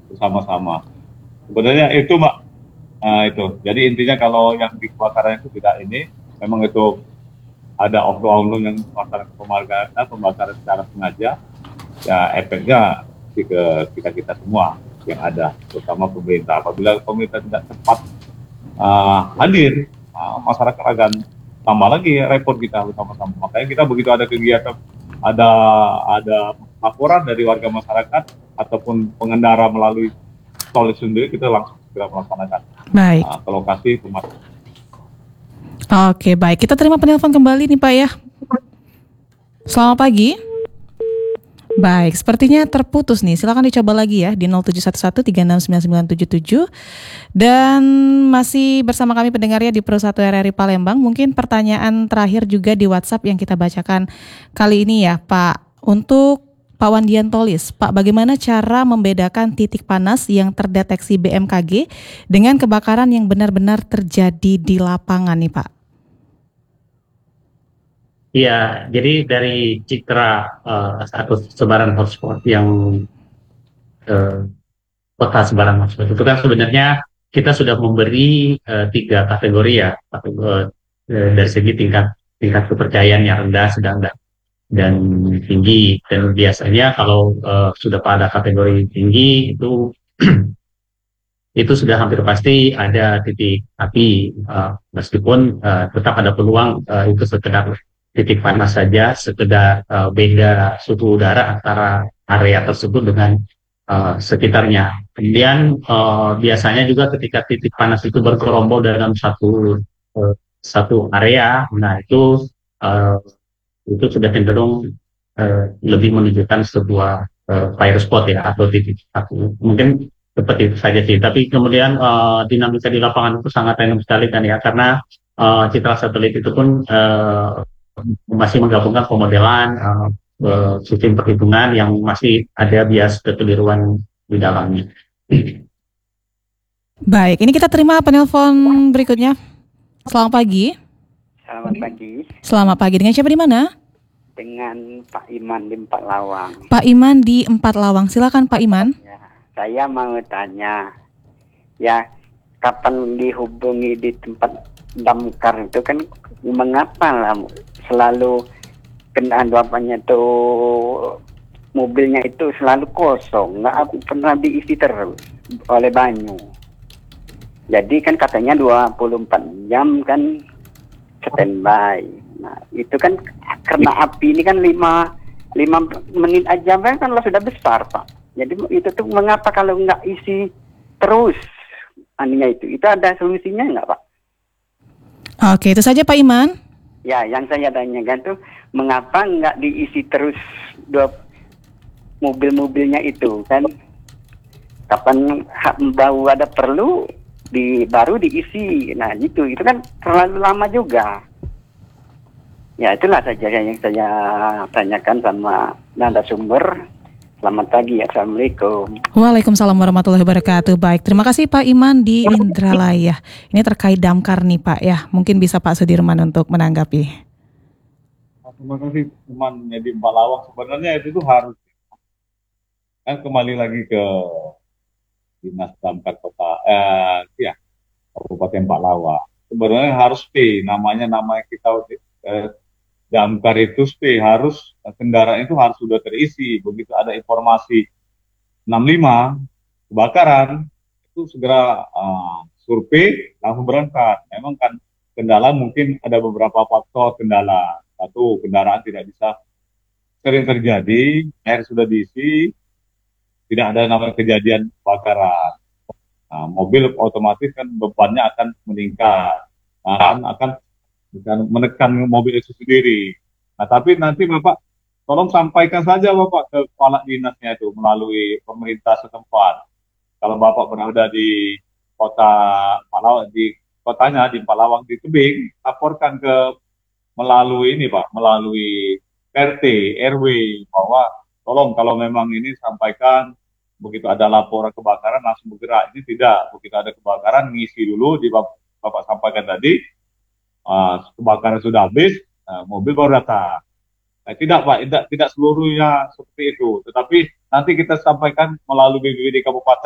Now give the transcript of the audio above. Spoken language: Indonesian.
bersama-sama. Sebenarnya itu Mbak, itu. Jadi intinya kalau yang di kebakaran itu tidak ini, memang itu ada oknum-oknum yang melaksanakan pembakaran secara sengaja, ya efeknya ke kita semua yang ada, terutama pemerintah. Apabila pemerintah tidak cepat hadir, masyarakat akan tambah lagi repot kita bersama-sama. Makanya kita begitu ada kegiatan, ada ada laporan dari warga masyarakat ataupun pengendara melalui tol sendiri, kita langsung segera melaksanakan Baik. ke lokasi pemakaman. Oke, baik. Kita terima penelpon kembali nih Pak ya. Selamat pagi. Baik, sepertinya terputus nih. Silakan dicoba lagi ya di 0711369977. Dan masih bersama kami pendengarnya di Pro 1 RRI Palembang. Mungkin pertanyaan terakhir juga di WhatsApp yang kita bacakan kali ini ya Pak. Untuk Pak Wandian Tolis, Pak, bagaimana cara membedakan titik panas yang terdeteksi BMKG dengan kebakaran yang benar-benar terjadi di lapangan nih Pak? Iya, jadi dari citra atau sebaran hotspot yang kota sebaran hotspot itu kan sebenarnya kita sudah memberi tiga kategori ya, dari segi tingkat kepercayaan yang rendah, sedang, dan tinggi. Dan biasanya kalau sudah pada kategori tinggi itu itu sudah hampir pasti ada titik api, meskipun tetap ada peluang itu sekedar titik panas saja, sekedar beda suhu udara antara area tersebut dengan sekitarnya. Kemudian biasanya juga ketika titik panas itu bergerombol dalam satu area, nah uh, itu sudah cenderung lebih menunjukkan sebuah fire spot ya, atau titik api. Mungkin seperti itu saja sih. Tapi kemudian dinamika di lapangan itu sangat random sekali kan ya, karena citra satelit itu pun masih menggabungkan pemodelan, sistem perhitungan yang masih ada bias kekeliruan di dalamnya. Baik, ini kita terima penelpon berikutnya. Selamat pagi. Selamat pagi. Selamat pagi. Dengan siapa di mana? Dengan Pak Iman di Empat Lawang. Pak Iman di Empat Lawang. Silakan Pak Iman. Ya, saya mau tanya, ya kapan dihubungi di tempat damkar itu kan, mengapa lah selalu kendaraan bapaknya tuh mobilnya itu selalu kosong, nggak pernah diisi terus oleh banyu. Jadi kan katanya 24 jam kan standby. Nah, itu kan karena api ini kan 5 menit aja kan lo sudah besar, Pak. Jadi itu tuh mengapa kalau nggak isi terus aninya itu? Itu ada solusinya nggak, Pak? Oke, itu saja Pak Iman. Ya, yang saya tanyakan tuh mengapa nggak diisi terus mobil-mobilnya itu kan? Kapan baru ada perlu baru diisi. Nah, itu kan terlalu lama juga. Ya, itulah saja yang saya tanyakan sama narasumber. Selamat pagi, Assalamualaikum. Waalaikumsalam warahmatullahi wabarakatuh. Baik, terima kasih Pak Iman di Indralaya. Ini terkait damkar nih Pak ya. Mungkin bisa Pak Sudirman untuk menanggapi. Terima kasih teman di Empat Lawang. Sebenarnya itu tuh harus kan kembali lagi ke dinas damkar kota ya Kabupaten Empat Lawang. Sebenarnya harus namanya kita damkar itu harus kendaraan itu harus sudah terisi. Begitu ada informasi 65 kebakaran, itu segera survei langsung berangkat. Memang kan kendala, mungkin ada beberapa faktor kendala. Satu, kendaraan tidak bisa, sering terjadi air sudah diisi, tidak ada namanya kejadian kebakaran. Nah, mobil otomatis kan bebannya akan meningkat, akan menekan mobil itu sendiri. Nah, tapi nanti Bapak tolong sampaikan saja Bapak ke kepala dinasnya itu melalui pemerintah setempat. Kalau Bapak berada di kota Palawang, di kotanya di Palawang di Tebing, laporkan melalui ini Pak, melalui RT, RW, bahwa tolong kalau memang ini sampaikan, begitu ada laporan kebakaran langsung bergerak. Ini tidak, begitu ada kebakaran ngisi dulu di Bapak sampaikan tadi, kebakaran sudah habis, mobil baru datang. Nah, tidak Pak, tidak seluruhnya seperti itu. Tetapi nanti kita sampaikan melalui BPBD Kabupaten